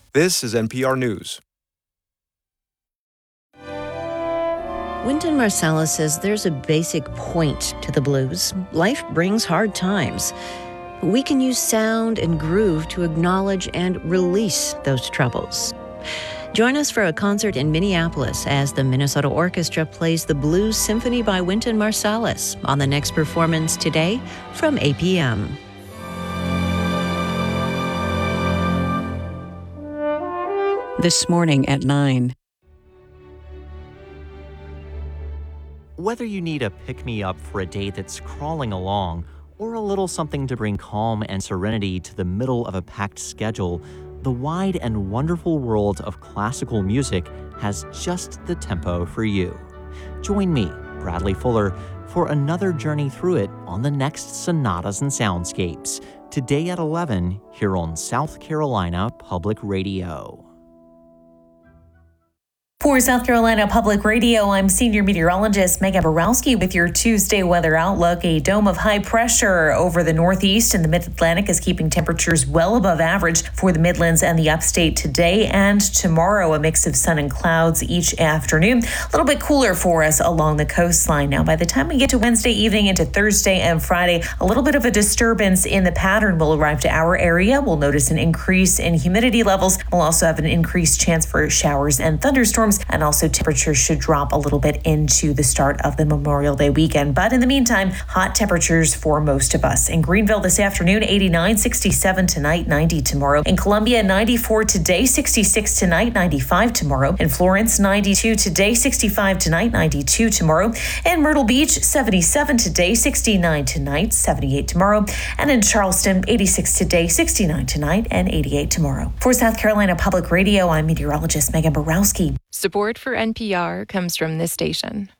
This is NPR News. Wynton Marsalis says there's a basic point to the blues. Life brings hard times. We can use sound and groove to acknowledge and release those troubles. Join us for a concert in Minneapolis as the Minnesota Orchestra plays the Blues Symphony by Wynton Marsalis on the next performance today from 8 p.m. This morning at 9. Whether you need a pick-me-up for a day that's crawling along or a little something to bring calm and serenity to the middle of a packed schedule, the wide and wonderful world of classical music has just the tempo for you. Join me, Bradley Fuller, for another journey through it on the next Sonatas and Soundscapes, today at 11 here on South Carolina Public Radio. For South Carolina Public Radio, I'm senior meteorologist Megan Borowski with your Tuesday weather outlook. A dome of high pressure over the northeast and the mid-Atlantic is keeping temperatures well above average for the Midlands and the upstate today and tomorrow. A mix of sun and clouds each afternoon. A little bit cooler for us along the coastline. Now, by the time we get to Wednesday evening into Thursday and Friday, a little bit of a disturbance in the pattern will arrive to our area. We'll notice an increase in humidity levels. We'll also have an increased chance for showers and thunderstorms. And also temperatures should drop a little bit into the start of the Memorial Day weekend. But in the meantime, hot temperatures for most of us. In Greenville this afternoon, 89, 67 tonight, 90 tomorrow. In Columbia, 94 today, 66 tonight, 95 tomorrow. In Florence, 92 today, 65 tonight, 92 tomorrow. In Myrtle Beach, 77 today, 69 tonight, 78 tomorrow. And in Charleston, 86 today, 69 tonight, and 88 tomorrow. For South Carolina Public Radio, I'm meteorologist Megan Borowski. Support for NPR comes from this station.